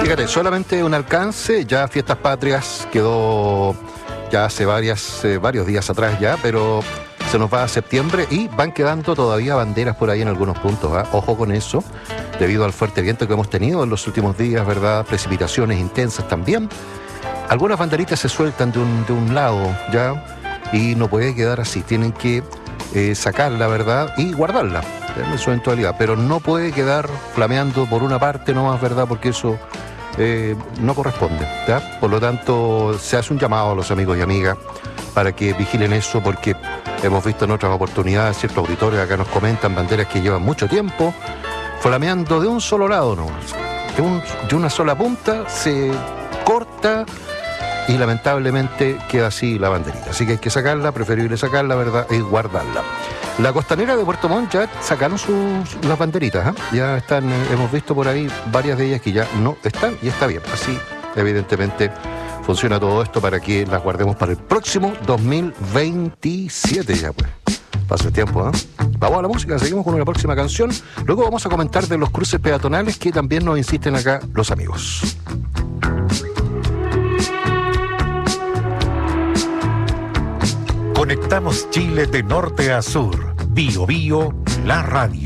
Fíjate, solamente un alcance, ya Fiestas Patrias quedó ya hace varios días atrás ya, pero se nos va a septiembre y van quedando todavía banderas por ahí en algunos puntos, ¿eh? Ojo con eso, debido al fuerte viento que hemos tenido en los últimos días, ¿verdad? Precipitaciones intensas también. Algunas banderitas se sueltan de un lado, ¿ya? Y no puede quedar así, tienen que sacarla, ¿verdad? Y guardarla en su eventualidad, pero no puede quedar flameando por una parte nomás, ¿verdad? Porque eso no corresponde, ¿ya? Por lo tanto, se hace un llamado a los amigos y amigas para que vigilen eso, porque hemos visto en otras oportunidades, ciertos auditores acá nos comentan banderas que llevan mucho tiempo flameando de un solo lado nomás, de una sola punta, se corta y lamentablemente queda así la banderita. Así que hay que sacarla, preferible sacarla, ¿verdad? Y guardarla. La costanera de Puerto Montt ya sacaron las banderitas, ¿eh? Ya están, hemos visto por ahí varias de ellas que ya no están y está bien. Así, evidentemente, funciona todo esto para que las guardemos para el próximo 2027 ya, pues. Pasa el tiempo, ¿eh? Vamos a la música, seguimos con una próxima canción. Luego vamos a comentar de los cruces peatonales que también nos insisten acá los amigos. Conectamos Chile de norte a sur. Bio Bio, la radio.